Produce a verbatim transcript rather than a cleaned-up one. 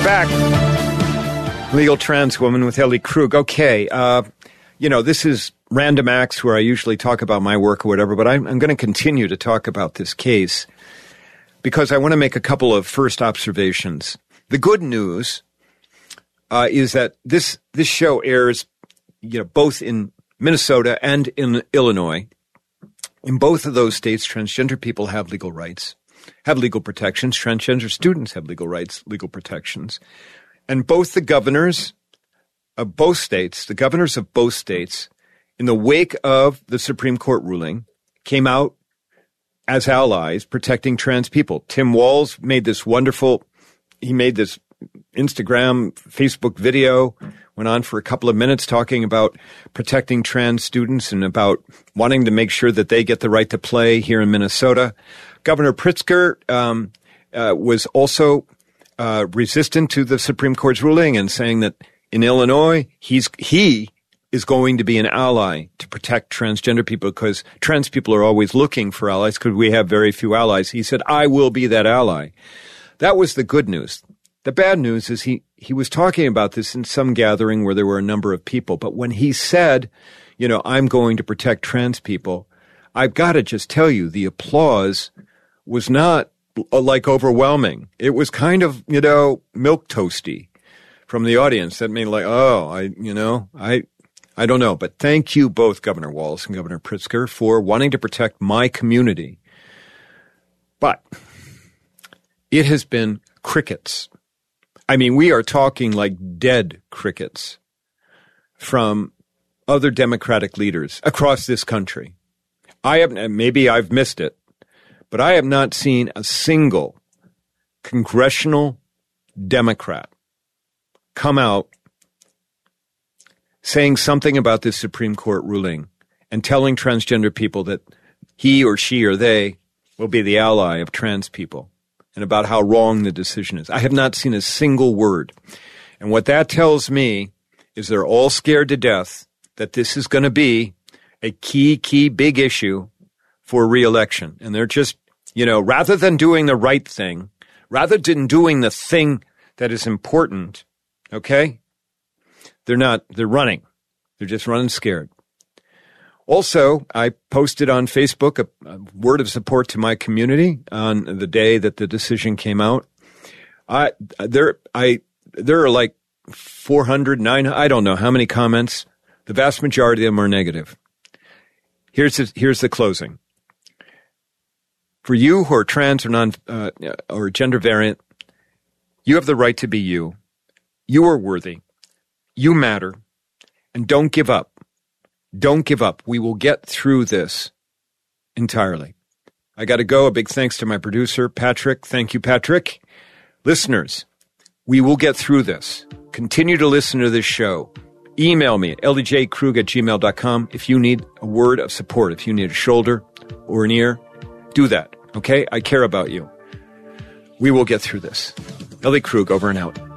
back. Legal trans woman with Ellie Krug. Okay, uh, you know, this is Random Acts where I usually talk about my work or whatever, but I'm, I'm going to continue to talk about this case because I want to make a couple of first observations. The good news uh, is that this this show airs, you know, both in Minnesota and in Illinois. In both of those states, transgender people have legal rights, have legal protections. Transgender students have legal rights, legal protections. And both the governors of both states, the governors of both states, in the wake of the Supreme Court ruling, came out as allies protecting trans people. Tim Walz made this wonderful, he made this Instagram, Facebook video, went on for a couple of minutes talking about protecting trans students and about wanting to make sure that they get the right to play here in Minnesota. Governor Pritzker um, uh, was also uh, resistant to the Supreme Court's ruling and saying that in Illinois, he's he is going to be an ally to protect transgender people because trans people are always looking for allies because we have very few allies. He said, I will be that ally. That was the good news. The bad news is he, he was talking about this in some gathering where there were a number of people. But when he said, you know, I'm going to protect trans people, I've got to just tell you, the applause was not like overwhelming. It was kind of, you know, milquetoasty from the audience. That mean like, oh, I, you know, I, I don't know. But thank you both, Governor Walz and Governor Pritzker, for wanting to protect my community. But it has been crickets. I mean, we are talking like dead crickets from other Democratic leaders across this country. I have, maybe I've missed it, but I have not seen a single congressional Democrat come out saying something about this Supreme Court ruling and telling transgender people that he or she or they will be the ally of trans people and about how wrong the decision is. I have not seen a single word. And what that tells me is they're all scared to death that this is going to be a key, key, big issue for re-election. And they're just, you know, rather than doing the right thing, rather than doing the thing that is important, okay, they're not, they're running. They're just running scared. Also, I posted on Facebook a, a word of support to my community on the day that the decision came out. I, there, I, there are like four hundred, nine hundred, I don't know how many comments. The vast majority of them are negative. Here's the, here's the closing. For you who are trans or non uh, or gender variant, you have the right to be you. You are worthy. You matter. And don't give up. Don't give up. We will get through this entirely. I got to go. A big thanks to my producer, Patrick. Thank you, Patrick. Listeners, we will get through this. Continue to listen to this show. Email me at l d j krug at gmail dot com if you need a word of support. If you need a shoulder or an ear, do that. Okay? I care about you. We will get through this. Ellie Krug, over and out.